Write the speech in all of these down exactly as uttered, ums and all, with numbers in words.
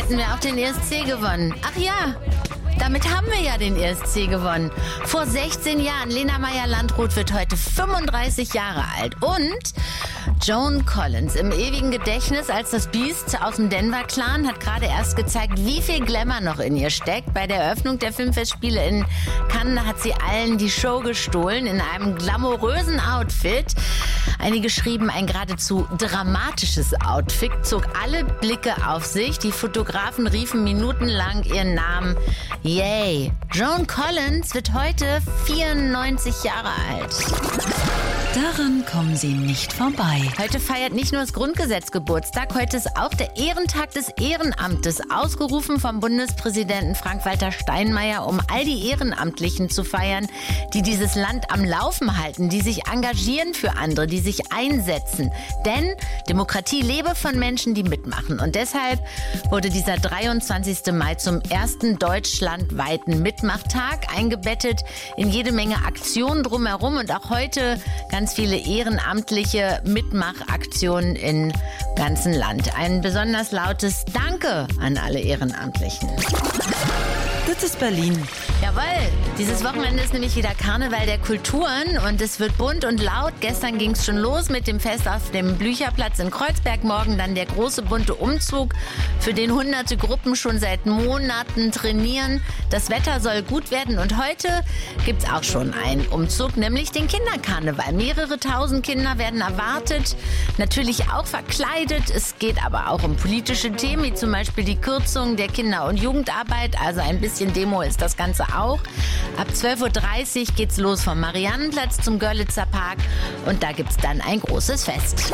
hätten wir auch den E S C gewonnen. Ach ja, damit haben wir ja den E S C gewonnen. Vor sechzehn Jahren. Lena Meyer-Landrut wird heute fünfunddreißig Jahre alt. Und Joan Collins im ewigen Gedächtnis als das Biest aus dem Denver-Clan hat gerade erst gezeigt, wie viel Glamour noch in ihr steckt. Bei der Eröffnung der Filmfestspiele in Cannes hat sie allen die Show gestohlen in einem glamourösen Outfit. Einige schrieben, ein geradezu dramatisches Outfit zog alle Blicke auf sich. Die Fotografen riefen minutenlang ihren Namen. Yay! Joan Collins wird heute vierundneunzig Jahre alt. Daran kommen Sie nicht vorbei. Heute feiert nicht nur das Grundgesetz Geburtstag, heute ist auch der Ehrentag des Ehrenamtes, ausgerufen vom Bundespräsidenten Frank-Walter Steinmeier, um all die Ehrenamtlichen zu feiern, die dieses Land am Laufen halten, die sich engagieren für andere, die sich einsetzen. Denn Demokratie lebe von Menschen, die mitmachen. Und deshalb wurde dieser dreiundzwanzigster Mai zum ersten deutschlandweiten Mitmachtag, eingebettet in jede Menge Aktionen drumherum und auch heute ganz viele ehrenamtliche Mitmachaktionen im ganzen Land. Ein besonders lautes Danke an alle Ehrenamtlichen. Das ist Berlin. Jawohl, dieses Wochenende ist nämlich wieder Karneval der Kulturen und es wird bunt und laut. Gestern ging es schon los mit dem Fest auf dem Blücherplatz in Kreuzberg. Morgen dann der große bunte Umzug, für den hunderte Gruppen schon seit Monaten trainieren. Das Wetter soll gut werden und heute gibt es auch schon einen Umzug, nämlich den Kinderkarneval. Mehrere tausend Kinder werden erwartet, natürlich auch verkleidet. Es geht aber auch um politische Themen, wie zum Beispiel die Kürzung der Kinder- und Jugendarbeit. Also ein bisschen Demo ist das Ganze auch. Ab zwölf Uhr dreißig geht's los vom Mariannenplatz zum Görlitzer Park und da gibt's dann ein großes Fest.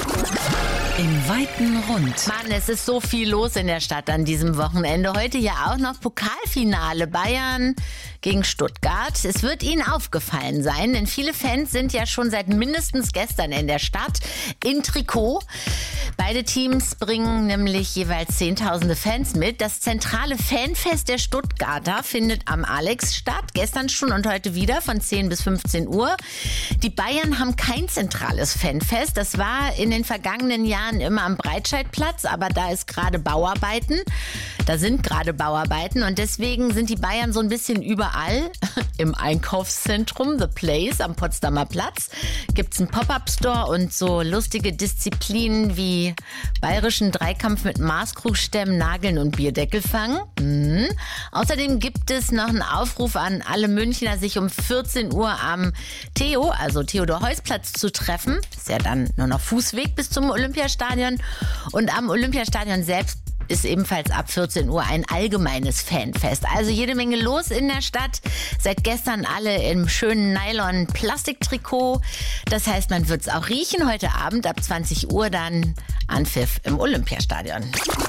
Im weiten Rund. Mann, es ist so viel los in der Stadt an diesem Wochenende. Heute ja auch noch Pokalfinale Bayern gegen Stuttgart. Es wird Ihnen aufgefallen sein, denn viele Fans sind ja schon seit mindestens gestern in der Stadt in Trikot. Beide Teams bringen nämlich jeweils zehntausende Fans mit. Das zentrale Fanfest der Stuttgarter findet am Alex statt. Gestern schon und heute wieder von zehn bis fünfzehn Uhr. Die Bayern haben kein zentrales Fanfest. Das war in den vergangenen Jahren immer am Breitscheidplatz, aber da ist gerade Bauarbeiten. Da sind gerade Bauarbeiten und deswegen sind die Bayern so ein bisschen überall. Im Einkaufszentrum The Place am Potsdamer Platz gibt es einen Pop-Up-Store und so lustige Disziplinen wie bayerischen Dreikampf mit Maßkrugstämmen, Nageln und Bierdeckelfang. Mhm. Außerdem gibt es noch einen Aufruf an alle Münchner, sich um vierzehn Uhr am Theo, also Theodor-Heuss-Platz zu treffen. Ist ja dann nur noch Fußweg bis zum Olympiastadion. Und am Olympiastadion selbst ist ebenfalls ab vierzehn Uhr ein allgemeines Fanfest. Also jede Menge los in der Stadt. Seit gestern alle im schönen Nylon-Plastiktrikot. Das heißt, man wird es auch riechen. Heute Abend ab zwanzig Uhr dann Anpfiff im Olympiastadion.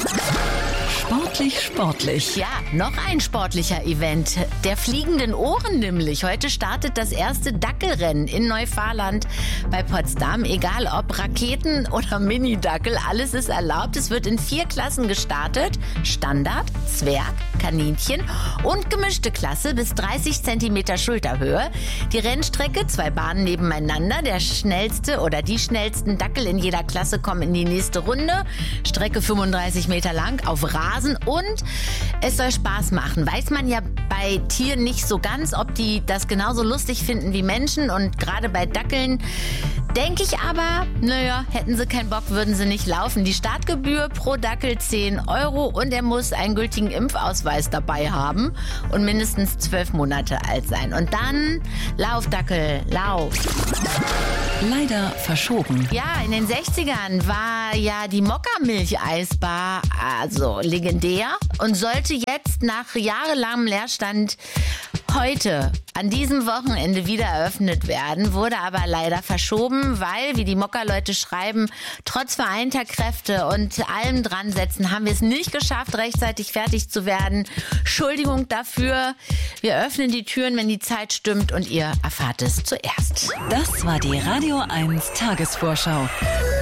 Sportlich, sportlich. Ja, noch ein sportlicher Event. Der fliegenden Ohren nämlich. Heute startet das erste Dackelrennen in Neufahrland bei Potsdam. Egal ob Raketen oder Mini-Dackel, alles ist erlaubt. Es wird in vier Klassen gestartet. Standard, Zwerg, Kaninchen und gemischte Klasse bis dreißig Zentimeter Schulterhöhe. Die Rennstrecke, zwei Bahnen nebeneinander. Der schnellste oder die schnellsten Dackel in jeder Klasse kommen in die nächste Runde. Strecke fünfunddreißig Meter lang auf Rasen und es soll Spaß machen. Weiß man ja bei Tieren nicht so ganz, ob die das genauso lustig finden wie Menschen und gerade bei Dackeln denke ich aber, naja, hätten sie keinen Bock, würden sie nicht laufen. Die Startgebühr pro Dackel zehn Euro und er muss einen gültigen Impfausweis dabei haben und mindestens zwölf Monate alt sein. Und dann Lauf, Dackel, lauf. Leider verschoben. Ja, in den sechzigern war ja die Mokka-Milch-Eisbar also legendär und sollte jetzt nach jahrelangem Leerstand heute an diesem Wochenende wieder eröffnet werden, wurde aber leider verschoben, weil, wie die Mokka-Leute schreiben, trotz vereinter Kräfte und allem dran setzen, haben wir es nicht geschafft, rechtzeitig fertig zu werden. Entschuldigung dafür. Wir öffnen die Türen, wenn die Zeit stimmt und ihr erfahrt es zuerst. Das war die Radio eins Tagesvorschau.